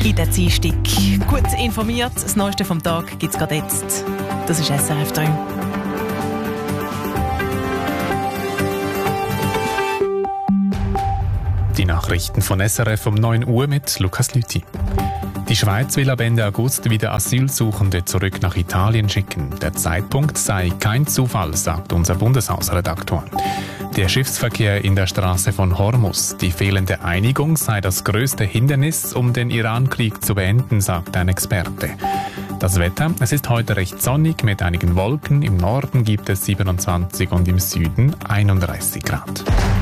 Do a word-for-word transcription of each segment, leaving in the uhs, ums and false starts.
In der Dienstag. Gut informiert, das Neueste vom Tag gibt es gerade jetzt. Das ist S R F drei. Die Nachrichten von S R F um neun Uhr mit Lukas Lüthi. Die Schweiz will ab Ende August wieder Asylsuchende zurück nach Italien schicken. Der Zeitpunkt sei kein Zufall, sagt unser Bundeshausredaktor. Der Schiffsverkehr in der Straße von Hormuz. Die fehlende Einigung sei das größte Hindernis, um den Iran-Krieg zu beenden, sagt ein Experte. Das Wetter, es ist heute recht sonnig mit einigen Wolken. Im Norden gibt es siebenundzwanzig und im Süden einunddreißig Grad.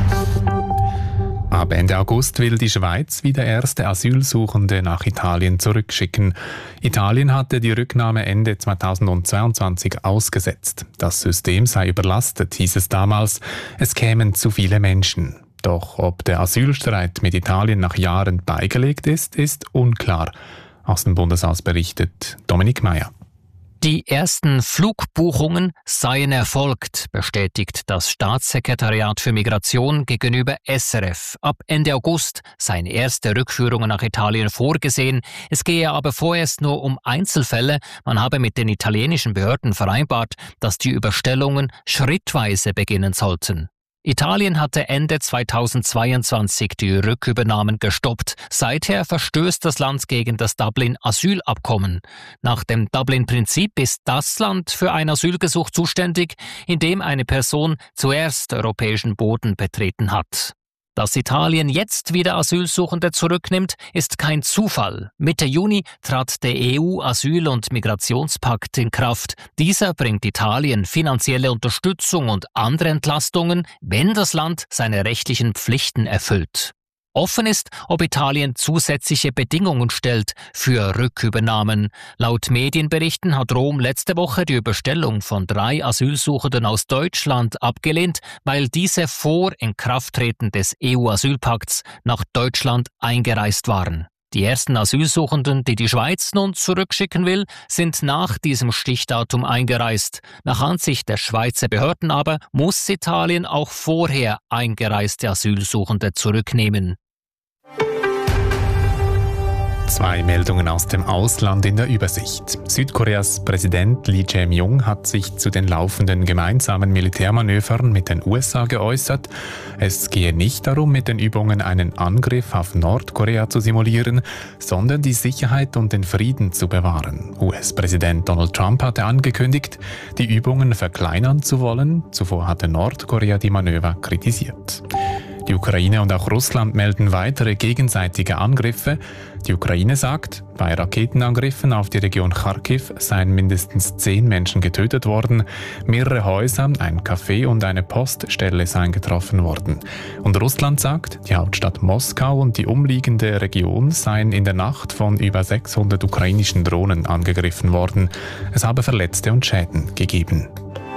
Ab Ende August will die Schweiz wieder erste Asylsuchende nach Italien zurückschicken. Italien hatte die Rücknahme Ende zweitausendzweiundzwanzig ausgesetzt. Das System sei überlastet, hieß es damals. Es kämen zu viele Menschen. Doch ob der Asylstreit mit Italien nach Jahren beigelegt ist, ist unklar. Aus dem Bundeshaus berichtet Dominik Meyer. Die ersten Flugbuchungen seien erfolgt, bestätigt das Staatssekretariat für Migration gegenüber S R F. Ab Ende August seien erste Rückführungen nach Italien vorgesehen. Es gehe aber vorerst nur um Einzelfälle. Man habe mit den italienischen Behörden vereinbart, dass die Überstellungen schrittweise beginnen sollten. Italien hatte Ende zweitausendzweiundzwanzig die Rückübernahmen gestoppt. Seither verstößt das Land gegen das Dublin-Asylabkommen. Nach dem Dublin-Prinzip ist das Land für ein Asylgesuch zuständig, in dem eine Person zuerst europäischen Boden betreten hat. Dass Italien jetzt wieder Asylsuchende zurücknimmt, ist kein Zufall. Mitte Juni trat der E U-Asyl- und Migrationspakt in Kraft. Dieser bringt Italien finanzielle Unterstützung und andere Entlastungen, wenn das Land seine rechtlichen Pflichten erfüllt. Offen ist, ob Italien zusätzliche Bedingungen stellt für Rückübernahmen. Laut Medienberichten hat Rom letzte Woche die Überstellung von drei Asylsuchenden aus Deutschland abgelehnt, weil diese vor Inkrafttreten des E U-Asylpakts nach Deutschland eingereist waren. Die ersten Asylsuchenden, die die Schweiz nun zurückschicken will, sind nach diesem Stichdatum eingereist. Nach Ansicht der Schweizer Behörden aber muss Italien auch vorher eingereiste Asylsuchende zurücknehmen. Zwei Meldungen aus dem Ausland in der Übersicht. Südkoreas Präsident Lee Jae-myung hat sich zu den laufenden gemeinsamen Militärmanövern mit den U S A geäußert. Es gehe nicht darum, mit den Übungen einen Angriff auf Nordkorea zu simulieren, sondern die Sicherheit und den Frieden zu bewahren. U S-Präsident Donald Trump hatte angekündigt, die Übungen verkleinern zu wollen. Zuvor hatte Nordkorea die Manöver kritisiert. Die Ukraine und auch Russland melden weitere gegenseitige Angriffe. Die Ukraine sagt, bei Raketenangriffen auf die Region Kharkiv seien mindestens zehn Menschen getötet worden. Mehrere Häuser, ein Café und eine Poststelle seien getroffen worden. Und Russland sagt, die Hauptstadt Moskau und die umliegende Region seien in der Nacht von über sechshundert ukrainischen Drohnen angegriffen worden. Es habe Verletzte und Schäden gegeben.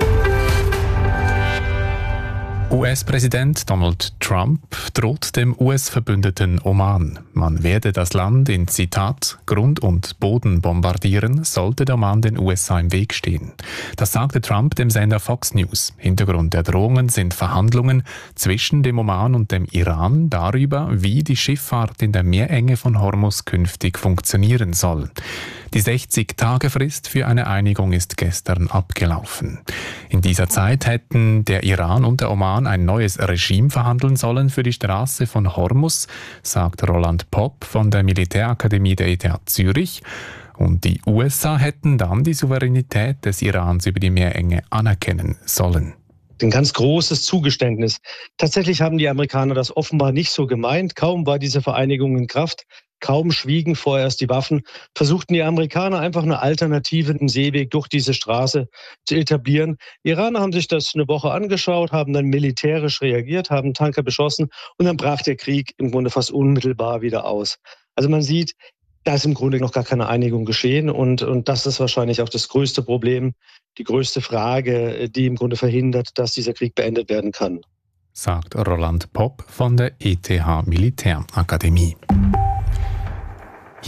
U S-Präsident Donald Trump droht dem U S-Verbündeten Oman. Man werde das Land in, Zitat, Grund und Boden bombardieren, sollte der Oman den U S A im Weg stehen. Das sagte Trump dem Sender Fox News. Hintergrund der Drohungen sind Verhandlungen zwischen dem Oman und dem Iran darüber, wie die Schifffahrt in der Meerenge von Hormuz künftig funktionieren soll. Die sechzig-Tage-Frist für eine Einigung ist gestern abgelaufen. In dieser Zeit hätten der Iran und der Oman ein neues Regime verhandeln sollen für die Straße von Hormuz, sagt Roland Popp von der Militärakademie der E T H Zürich. Und die U S A hätten dann die Souveränität des Irans über die Meerenge anerkennen sollen. Ein ganz großes Zugeständnis. Tatsächlich haben die Amerikaner das offenbar nicht so gemeint. Kaum war diese Vereinigung in Kraft, kaum schwiegen vorerst die Waffen, versuchten die Amerikaner einfach eine Alternative, einen Seeweg durch diese Straße zu etablieren. Die Iraner haben sich das eine Woche angeschaut, haben dann militärisch reagiert, haben Tanker beschossen und dann brach der Krieg im Grunde fast unmittelbar wieder aus. Also man sieht, da ist im Grunde noch gar keine Einigung geschehen und, und das ist wahrscheinlich auch das größte Problem, die größte Frage, die im Grunde verhindert, dass dieser Krieg beendet werden kann. Sagt Roland Popp von der E T H Militärakademie.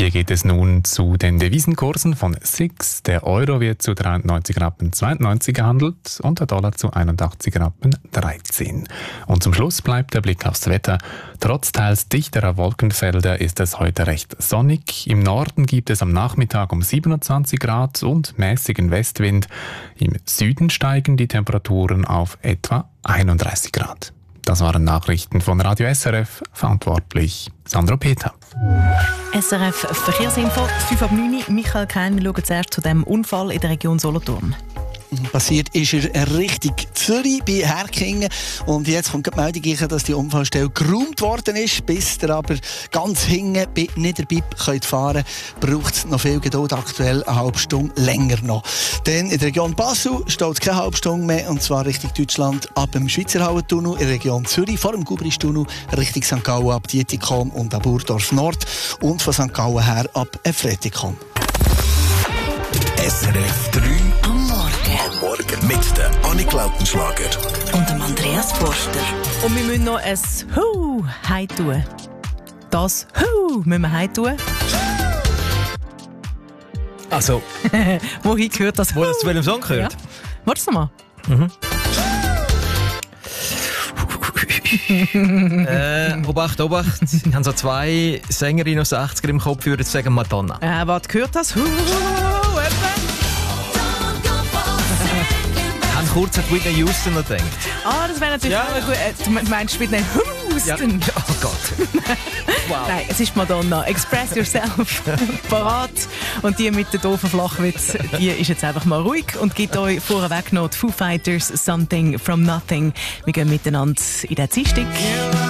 Hier geht es nun zu den Devisenkursen von S I X. Der Euro wird zu dreiundneunzig Rappen zweiundneunzig gehandelt und der Dollar zu einundachtzig Rappen dreizehn. Und zum Schluss bleibt der Blick aufs Wetter. Trotz teils dichterer Wolkenfelder ist es heute recht sonnig. Im Norden gibt es am Nachmittag um siebenundzwanzig Grad und mäßigen Westwind. Im Süden steigen die Temperaturen auf etwa einunddreißig Grad. Das waren Nachrichten von Radio S R F, verantwortlich Sandro Peter. S R F Verkehrsinfo, fünf ab neun. Michael Kein, wir schauen zuerst zu dem Unfall in der Region Solothurn. Passiert ist er Richtung Zürich bei Herkingen. Und jetzt kommt die Meldung, dass die Unfallstelle geräumt worden ist. Bis ihr aber ganz hinten bei Niederbipp könnt fahren könnt, braucht es noch viel Geduld. Aktuell eine halbe Stunde länger noch. Denn in der Region Basel steht es keine halbe Stunde mehr. Und zwar Richtung Deutschland ab dem Schweizer Hauentunnel. In der Region Zürich vor dem Gubristunnel Richtung Sankt Gallen ab Dietikon und ab Burdorf Nord. Und von Sankt Gallen her ab Fretikon. S R F drei am Morgen. Am Morgen mit den Annik Lautenschlager und dem Andreas Forster. Und wir müssen noch ein Hu heim tun. Das Hu müssen wir heim tun. Also, wohin gehört das? Wo das zu welchem Song gehört? Ja. Warte noch mal. Mhm. äh, Obacht, Obacht. Ich habe so zwei Sängerinnen aus den achtziger im Kopf, würde ich sagen Madonna. Äh, was gehört das? Hu, Ich habe kurz an Whitney Houston noch gedacht. Ah, das wäre natürlich ja. auch gut. Äh, du meinst Whitney Houston? Ja. Oh Gott. Wow. Nein, es ist Madonna. Express yourself. Parat. Und die mit den doofen Flachwitz, die ist jetzt einfach mal ruhig und gibt euch vorweg noch die Foo Fighters Something from Nothing. Wir gehen miteinander in den Dienstag.